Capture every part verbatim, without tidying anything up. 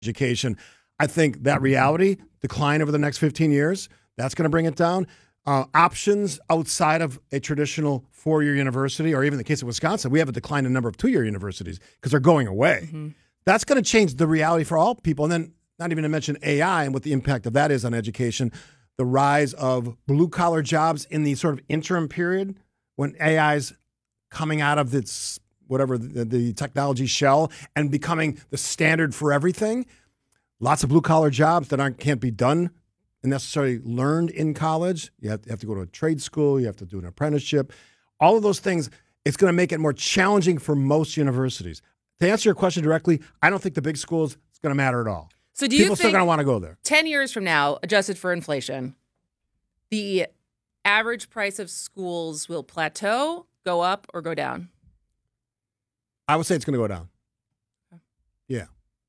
education. I think that reality decline over the next fifteen years, that's going to bring it down. Uh, options outside of a traditional four-year university, or even in the case of Wisconsin, we have a decline in the number of two-year universities because they're going away. Mm-hmm. That's going to change the reality for all people. And then not even to mention A I and what the impact of that is on education, the rise of blue-collar jobs in the sort of interim period when A I's coming out of its whatever the, the technology shell and becoming the standard for everything. Lots of blue-collar jobs that aren't can't be done and necessarily learned in college. You have, you have to go to a trade school. You have to do an apprenticeship. All of those things, it's going to make it more challenging for most universities. To answer your question directly, I don't think the big schools is going to matter at all. So do you People think still going to want to go there. ten years from now, adjusted for inflation, the average price of schools will plateau, go up, or go down? I would say it's going to go down. Yeah.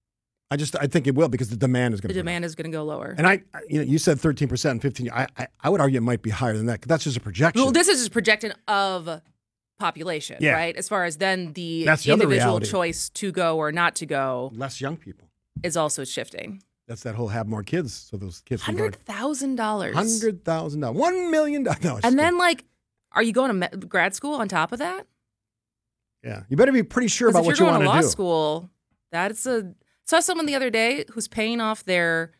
I just I think it will because the demand is going to The go demand down. is going to go lower. And I, I- you know, you said thirteen percent and fifteen. I, I I would argue it might be higher than that because that's just a projection. Well, this is just projection of population, Yeah. right? As far as then the That's the other individual reality. choice to go or not to go Less young people. is also shifting. That's that whole have more kids so those kids can go. Hundred thousand dollars. Hundred thousand dollars, one million dollars. No, it's And just then, like, are you going to me- grad school on top of that? kidding. yeah, you better be pretty sure 'Cause about if what you're you going want to to law do. school, that's a saw someone the other day who's paying off their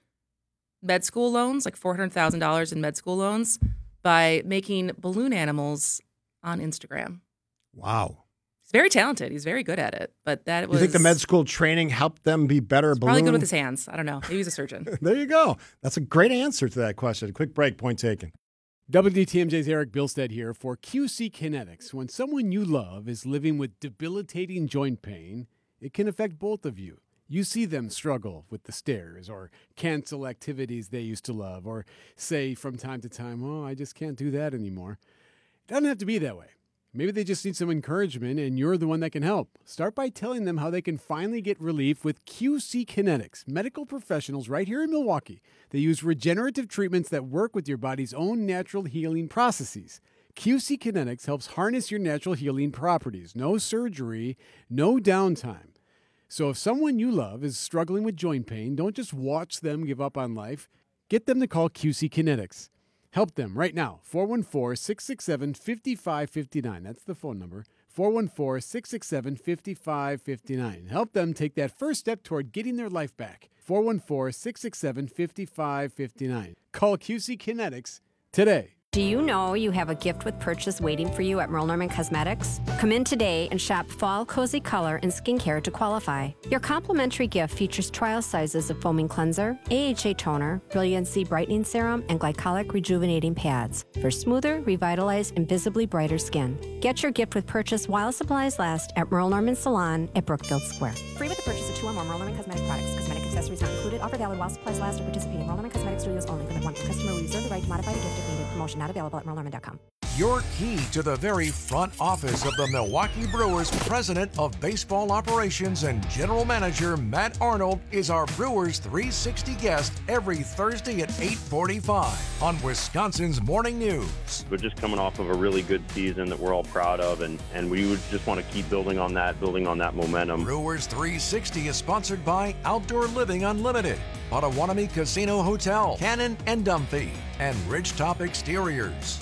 med school loans, like four hundred thousand dollars in med school loans, by making balloon animals on Instagram. Wow. He's very talented. He's very good at it. But that was You think the med school training helped them be better? probably balloon? good with his hands. I don't know. Maybe he's a surgeon. There you go. That's a great answer to that question. Quick break. Point taken. W D T M J's Eric Bilstead here for Q C Kinetics. When someone you love is living with debilitating joint pain, it can affect both of you. You see them struggle with the stairs or cancel activities they used to love or say from time to time, oh, I just can't do that anymore. It doesn't have to be that way. Maybe they just need some encouragement and you're the one that can help. Start by telling them how they can finally get relief with Q C Kinetics, medical professionals right here in Milwaukee. They use regenerative treatments that work with your body's own natural healing processes. Q C Kinetics helps harness your natural healing properties. No surgery, no downtime. So if someone you love is struggling with joint pain, don't just watch them give up on life. Get them to call Q C Kinetics. Help them right now. four one four, six six seven, five five five nine. That's the phone number. four one four, six six seven, five five five nine. Help them take that first step toward getting their life back. four one four, six six seven, five five five nine. Call Q C Kinetics today. Do you know you have a gift with purchase waiting for you at Merle Norman Cosmetics? Come in today and shop Fall Cozy Color and Skincare to qualify. Your complimentary gift features trial sizes of foaming cleanser, A H A toner, Brilliancy brightening serum, and glycolic rejuvenating pads for smoother, revitalized, and visibly brighter skin. Get your gift with purchase while supplies last at Merle Norman Salon at Brookfield Square. Free with the purchase of two or more Merle Norman Cosmetic products. Cosmetic accessories not included. Offer valid while supplies last or participating Merle Norman Cosmetic Studios only. Limit one per customer. We reserve the right to modify the gift if needed. Promotion not available at merle norman dot com. Your key to the very front office of the Milwaukee Brewers president of baseball operations and general manager Matt Arnold is our Brewers three sixty guest every Thursday at eight forty-five on Wisconsin's Morning News. We're just coming off of a really good season that we're all proud of, and, and we would just want to keep building on that, building on that momentum. Brewers three sixty is sponsored by Outdoor Living Unlimited, Potawatomi Casino Hotel, Cannon and Dumphy, and Ridgetop Exteriors.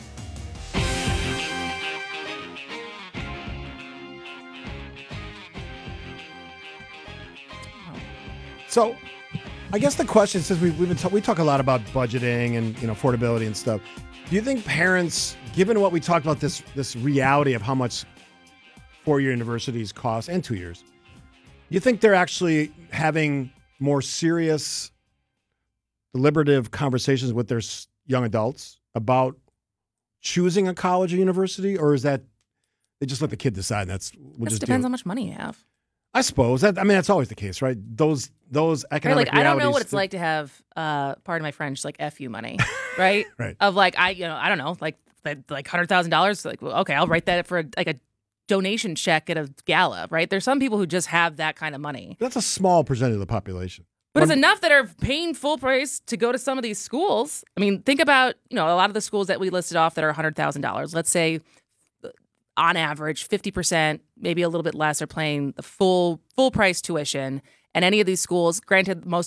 So, I guess the question, since we've, we've been ta- we talk a lot about budgeting and you know affordability and stuff, do you think parents, given what we talked about, this this reality of how much four-year universities cost and two years, do you think they're actually having more serious, deliberative conversations with their s- young adults about choosing a college or university, or is that they just let the kid decide? And that's we'll This just depends deal- how much money you have. I suppose that I mean that's always the case, right? Those those Right, economic like I don't know realities what it's that- like to have, uh, pardon my French, like F you money, right? Right. Of like I, you know, I don't know, like like like hundred thousand dollars. Like, well, okay, I'll write that for a, like a donation check at a gala, right? There's some people who just have that kind of money, That's a small percentage of the population. but it's One- enough that are paying full price to go to some of these schools. I mean, think about you know a lot of the schools that we listed off that are hundred thousand dollars. Let's say on average, fifty percent, maybe a little bit less, are paying the full full price tuition. And any of these schools, granted, most